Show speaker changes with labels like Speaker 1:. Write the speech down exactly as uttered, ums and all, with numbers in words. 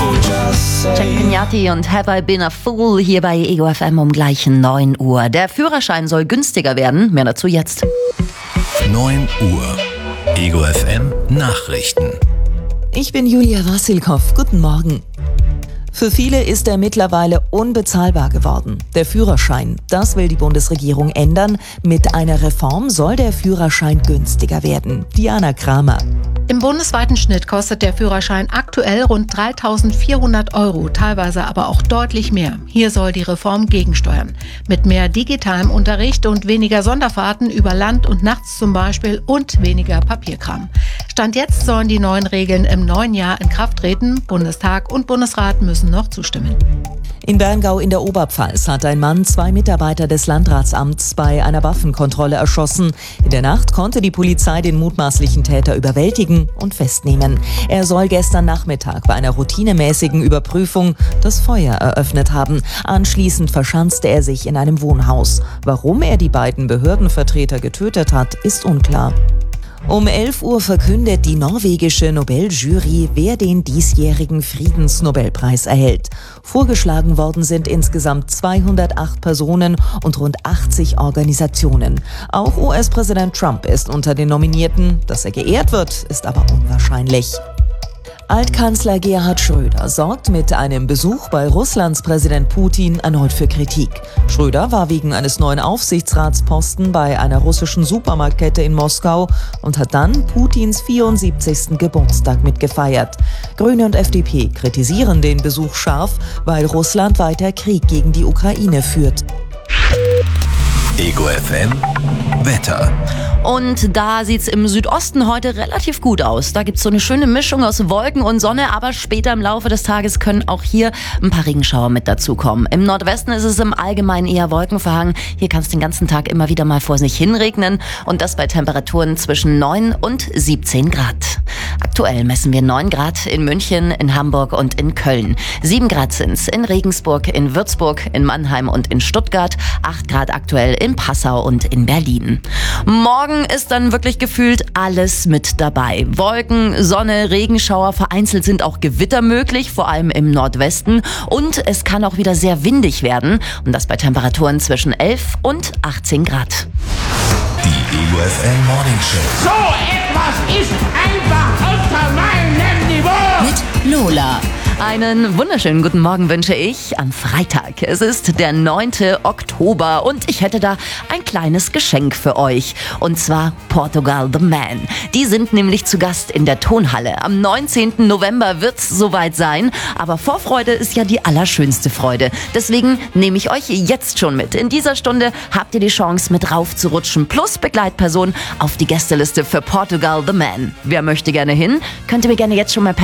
Speaker 1: Jack Pignati und Have I Been a Fool hier bei Ego F M um gleich neun Uhr. Der Führerschein soll günstiger werden. Mehr dazu jetzt.
Speaker 2: neun Uhr. Ego F M Nachrichten.
Speaker 3: Ich bin Julia Wassilkow. Guten Morgen. Für viele ist er mittlerweile unbezahlbar geworden. Der Führerschein, das will die Bundesregierung ändern. Mit einer Reform soll der Führerschein günstiger werden. Diana Kramer.
Speaker 4: Im bundesweiten Schnitt kostet der Führerschein aktuell rund dreitausendvierhundert Euro, teilweise aber auch deutlich mehr. Hier soll die Reform gegensteuern. Mit mehr digitalem Unterricht und weniger Sonderfahrten über Land und nachts zum Beispiel und weniger Papierkram. Stand jetzt sollen die neuen Regeln im neuen Jahr in Kraft treten. Bundestag und Bundesrat müssen noch zustimmen.
Speaker 3: In Berngau in der Oberpfalz hat ein Mann zwei Mitarbeiter des Landratsamts bei einer Waffenkontrolle erschossen. In der Nacht konnte die Polizei den mutmaßlichen Täter überwältigen und festnehmen. Er soll gestern Nachmittag bei einer routinemäßigen Überprüfung das Feuer eröffnet haben. Anschließend verschanzte er sich in einem Wohnhaus. Warum er die beiden Behördenvertreter getötet hat, ist unklar. Um elf Uhr verkündet die norwegische Nobeljury, wer den diesjährigen Friedensnobelpreis erhält. Vorgeschlagen worden sind insgesamt zweihundertacht Personen und rund achtzig Organisationen. Auch U S-Präsident Trump ist unter den Nominierten. Dass er geehrt wird, ist aber unwahrscheinlich. Altkanzler Gerhard Schröder sorgt mit einem Besuch bei Russlands Präsident Putin erneut für Kritik. Schröder war wegen eines neuen Aufsichtsratsposten bei einer russischen Supermarktkette in Moskau und hat dann Putins vierundsiebzigsten Geburtstag mitgefeiert. Grüne und F D P kritisieren den Besuch scharf, weil Russland weiter Krieg gegen die Ukraine führt.
Speaker 2: Ego F M Wetter.
Speaker 1: Und da sieht's im Südosten heute relativ gut aus. Da gibt's so eine schöne Mischung aus Wolken und Sonne, aber später im Laufe des Tages können auch hier ein paar Regenschauer mit dazukommen. Im Nordwesten ist es im Allgemeinen eher wolkenverhangen. Hier kann es den ganzen Tag immer wieder mal vor sich hinregnen und das bei Temperaturen zwischen neun und siebzehn Grad. Aktuell messen wir neun Grad in München, in Hamburg und in Köln. sieben Grad sind's in Regensburg, in Würzburg, in Mannheim und in Stuttgart. acht Grad aktuell in Passau und in Berlin. Morgen ist dann wirklich gefühlt alles mit dabei. Wolken, Sonne, Regenschauer, vereinzelt sind auch Gewitter möglich, vor allem im Nordwesten. Und es kann auch wieder sehr windig werden. Und das bei Temperaturen zwischen elf und achtzehn Grad.
Speaker 2: Die Ego F M Morning Show.
Speaker 5: So etwas ist einfach unter meinem Niveau.
Speaker 1: Mit Lola. Einen wunderschönen guten Morgen wünsche ich am Freitag. Es ist der neunte Oktober und ich hätte da ein kleines Geschenk für euch. Und zwar Portugal The Man. Die sind nämlich zu Gast in der Tonhalle. Am neunzehnten November wird's soweit sein. Aber Vorfreude ist ja die allerschönste Freude. Deswegen nehme ich euch jetzt schon mit. In dieser Stunde habt ihr die Chance, mit raufzurutschen plus Begleitperson auf die Gästeliste für Portugal The Man. Wer möchte gerne hin? Könnt ihr mir gerne jetzt schon mal per